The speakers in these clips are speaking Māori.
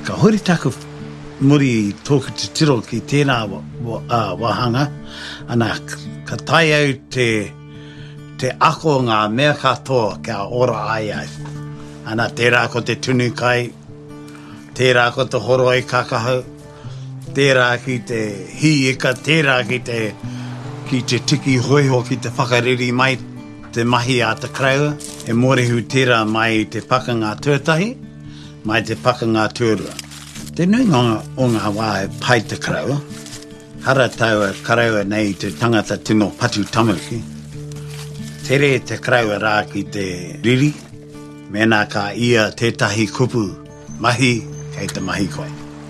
Ka hori taku muri tōku te tiro ki tēnā wahanga, ana ka tai au te ako ngā mea katoa kia ora ai. Ana tērā ko te tunu kai, tērā ko te horo ai kakahau, tērā ki te hiika, tērā ki te tiki hoiho ki te whakariri mai, te mahi a te kraua, e mōrehu tērā mai te pakanga tuatahi, mai te pakanga tuarua. Te nuinga o ngā wā e pai te kraua, hara tau e kraua nei te tangata tino patu tamariki. Tere te kraua rā ki te riri, mena ka ia tētahi kupu mahi kei te mahi koe.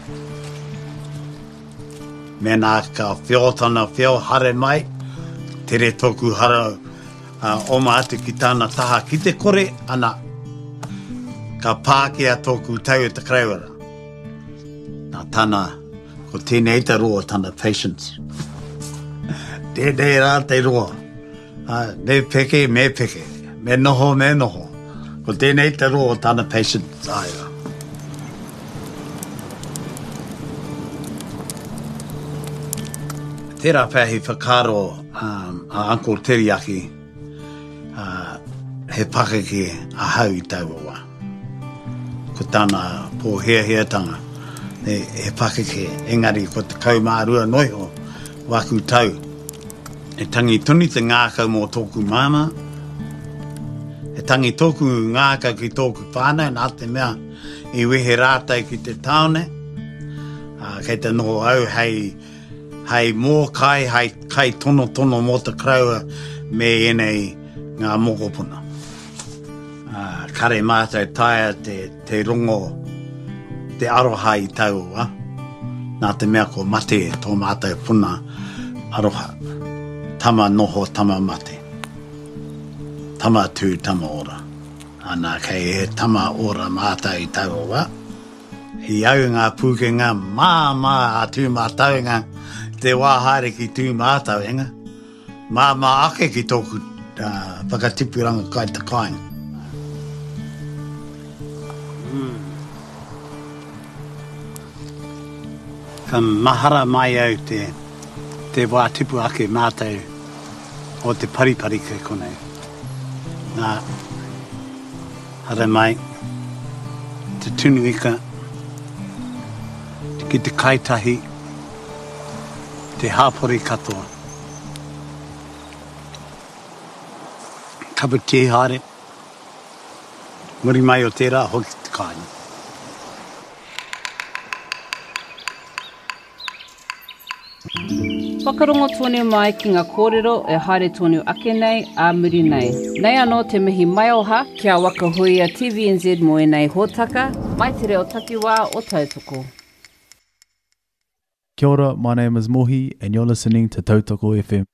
Mena ka whiotana whio hare mai, tere tōku hara oma atu ki tāna taha ki te kore, ana ka pākea tōku tau e te krauara. Nā tāna, ko tēnei te roa tāna patience. Tēnei rā te roa. Me peke, me peke. Me noho, me noho. Ko tēnei te roa tāna patience. Aia. Tērā pēhi whakaro a Uncle Teriyaki, he pakeke a hau i tauawa. Ko tāna pō hea he pakeke engari ko te kaumārua noiho waku tau. E tangi tuni te ngākau mō tōku māma. E tangi tōku ngākau ki tōku whānau, nā te mea I wehe rātai ki te taone. Kei te noho au hei mō kai tono mō te kraua me enei ngā mokopuna. Kare mātou taia te rongo, te aroha I taua. Nā te mea ko mate tō mātou puna aroha. Tama noho, tama mate. Tama tū, tama ora. Ana kei he tama ora mātou I taua. I au ngā pūkenga mā atu mātauenga te wāhare ki tū mātauenga. Mā ake ki tōku whakatipuranga kai te kāinga. Ka mahara mai au te wātipu ake mātou o te paripari ke konei. Nā, hara mai, te tunu ika, ki te kaitahi, te hāpori katoa. Kapa te haere, muri mai o tērā hoki te kāinga. Whakarongo tōne mai ki ngā kōrero e haere tōne ake nei, a muri nei. Nei anō te mihi mai oha, kia wakahui a TVNZ mo e nei hōtaka, mai te reo takiwā o Tautoko. Kia ora, my name is Mohi and you're listening to Tautoko FM.